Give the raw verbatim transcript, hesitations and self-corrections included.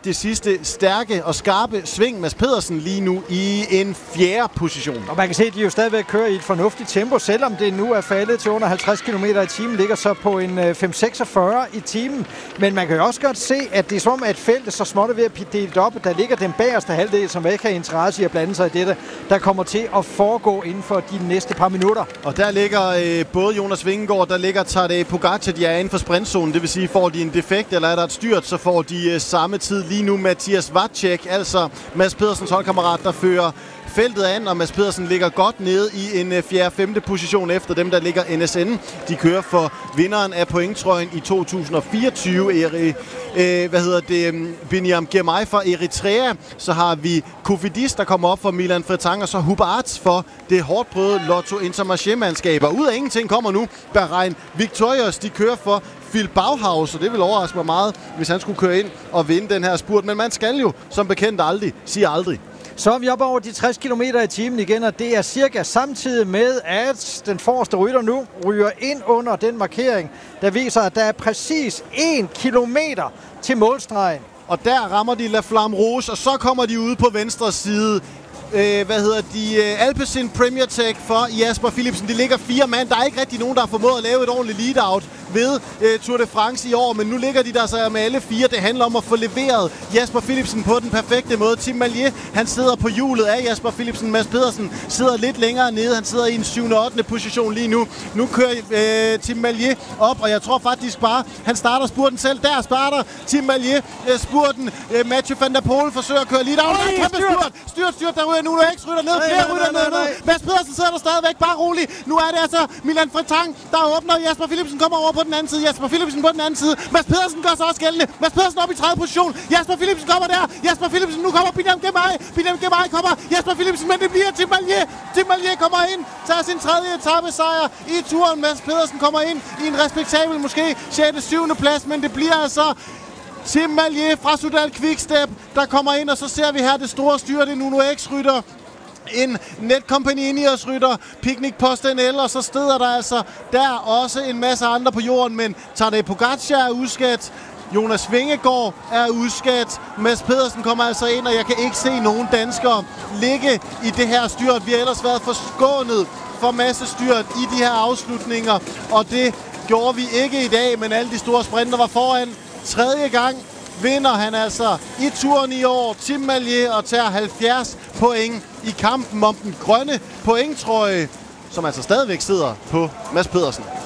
det sidste stærke og skarpe sving. Mads Pedersen lige nu i en fjerde position. Og man kan se, at de jo stadigvæk kører i et fornuftigt tempo, selvom det nu er faldet til under halvtreds kilometer i timen, ligger så på en fem seksogfyrre i timen. Men man kan jo også godt se, at det er som at feltet så småt er ved at blive delt op. Der ligger den bagerste halvdel, som ikke har interesse i at blande sig i dette, der kommer til at foregå inden for de næste par minutter. Og der ligger øh, både Jonas Vingegaard, der ligger Tadej Pogacar, de er inden for sprintzonen. Det vil sige, får de en defekt, eller er der et styrt, så får de øh, samme tid lige nu. Mathias Vacek, altså Mads Pedersens holdkammerat, der fører feltet an, og Mads Pedersen ligger godt nede i en fjerde femte position efter dem, der ligger N S N. De kører for vinderen af pointtrøjen i to tusind og fireogtyve. Eri, øh, hvad hedder det? Biniam Girmay fra Eritrea. Så har vi Kofidis, der kommer op for Milan Fretang, og så Hubert Arts for det hårdt prøvede Lotto Intermarché-mandskab. Og ud af ingenting kommer nu Bahrain Victorious. De kører for Phil Bauhaus, og det vil overraske mig meget, hvis han skulle køre ind og vinde den her spurt. Men man skal jo som bekendt aldrig sige aldrig. Så er vi oppe over de tres kilometer i timen igen, og det er cirka samtidig med, at den forreste rytter nu ryger ind under den markering, der viser, at der er præcis en kilometer til målstregen. Og der rammer de La Flamme Rouge, og så kommer de ud på venstre side. Øh, hvad hedder de? Øh, Alpecin Premier Tech for Jasper Philipsen. De ligger fire mand. Der er ikke rigtig nogen, der har formået at lave et ordentligt lead-out ved øh, Tour de France i år, men nu ligger de der så med alle fire. Det handler om at få leveret Jasper Philipsen på den perfekte måde. Tim Mallier, han sidder på hjulet af Jasper Philipsen. Mads Pedersen sidder lidt længere nede. Han sidder i en syvende og ottende position lige nu. Nu kører øh, Tim Mallier op, og jeg tror faktisk bare, han starter spurten selv. Der starter Tim Mallier øh, spurten. Øh, Mathieu van der Poel forsøger at køre lead-out. Nej, kæmpe styrt! Styrt, styrt, der ryger nu. Der X rytter ned, flere rytter ned, ned. Mads Pedersen sidder der stadigvæk, bare rolig. Nu er det altså Milan Fretang, der åbner. Jasper Philipsen kommer over på den anden side. Jasper Philipsen på den anden side. Mads Pedersen gør sig også gældende. Mads Pedersen op i tredje position. Jasper Philipsen kommer der. Jasper Philipsen, nu kommer Biniam Girmay. Biniam Girmay kommer. Jasper Philipsen, men det bliver Tim Mallier. Tim Mallier kommer ind, tager sin tredje etapesejr i turen. Mads Pedersen kommer ind i en respektabel, måske sjette syvende plads, men det bliver altså Tim Mallier fra Soudal Quickstep, der kommer ind, og så ser vi her det store styre, det Nuno X-rytter. En Netcompany Ineos rytter, Picnic Post N L, og så steder der altså der også en masse andre på jorden, men Tadej Pogacar er udskadt, Jonas Vingegaard er udskadt, Mads Pedersen kommer altså ind, og jeg kan ikke se nogen danskere ligge i det her styrt. Vi har ellers været forskånet for masse styrt i de her afslutninger, og det gjorde vi ikke i dag, men alle de store sprinter var foran. Tredje gang vinder han altså i turen i år, Tim Mallier, og tager halvfjerds point i kampen om den grønne pointtrøje, som altså stadigvæk sidder på Mads Pedersen.